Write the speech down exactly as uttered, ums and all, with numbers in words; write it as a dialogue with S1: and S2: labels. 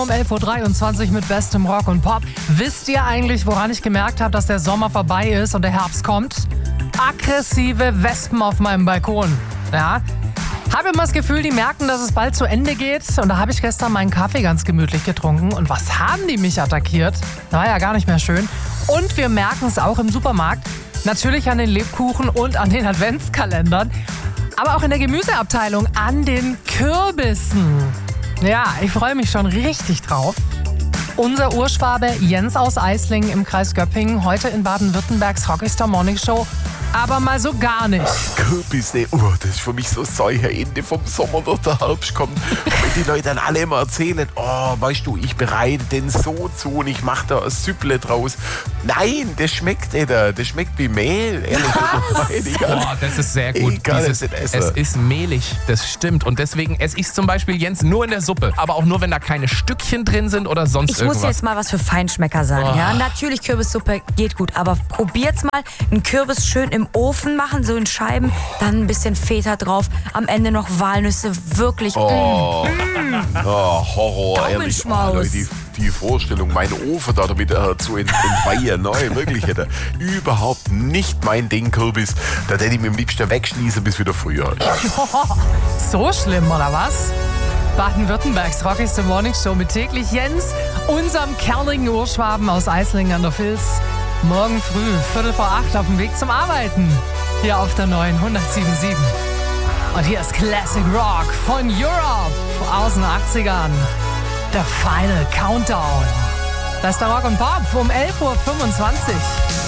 S1: Um elf Uhr dreiundzwanzig mit bestem Rock und Pop. Wisst ihr eigentlich, woran ich gemerkt habe, dass der Sommer vorbei ist und der Herbst kommt? Aggressive Wespen auf meinem Balkon. Ja. Habe immer das Gefühl, die merken, dass es bald zu Ende geht. Und da habe ich gestern meinen Kaffee ganz gemütlich getrunken. Und was haben die mich attackiert? War ja gar nicht mehr schön. Und wir merken es auch im Supermarkt. Natürlich an den Lebkuchen und an den Adventskalendern. Aber auch in der Gemüseabteilung an den Kürbissen. Ja, ich freue mich schon richtig drauf. Unser Urschwabe Jens aus Eislingen im Kreis Göppingen, heute in Baden-Württembergs Rockstar Morning Show. Aber mal so gar nicht.
S2: Kürbisse, oh, das ist für mich so Säuerende vom Sommer, dass der Herbst kommt. Wenn die Leute dann alle immer erzählen, oh, weißt du, ich bereite den so zu und ich mache da ein Süpple draus. Nein, das schmeckt nicht. Das schmeckt wie Mehl, ehrlich gesagt.
S3: Oh, das ist sehr gut.
S2: Ich kann
S3: Dieses,
S2: das nicht essen.
S3: es ist mehlig, das stimmt. Und deswegen esse ich zum Beispiel, Jens, nur in der Suppe. Aber auch nur, wenn da keine Stückchen drin sind oder sonst
S4: Ich
S3: irgendwas.
S4: muss jetzt mal was für Feinschmecker sagen.
S3: Oh.
S4: Ja? Natürlich, Kürbissuppe geht gut, aber probiert's mal, einen Kürbis schön im Ofen machen, so in Scheiben, dann ein bisschen Feta drauf, am Ende noch Walnüsse, wirklich.
S2: Oh, oh Horror, ehrlich. Oh,
S4: Daumenschmaus.
S2: Leute, die, die Vorstellung, meinen Ofen da damit äh, zu ent- entweihen, nein, wirklich hätte überhaupt nicht mein Ding, Kürbis. Da hätte ich mir am liebsten wegschließen, bis wieder Frühjahr ist.
S1: So schlimm, oder was? Baden-Württembergs Rockstar Morning Show mit täglich Jens, unserem kernigen Urschwaben aus Eislingen an der Vils. Morgen früh, Viertel vor acht, auf dem Weg zum Arbeiten. Hier auf der neuen hundertsieben Komma sieben. Und hier ist Classic Rock von Europe aus den achtzigern. The Final Countdown. Das ist der Rock und Pop um elf Uhr fünfundzwanzig.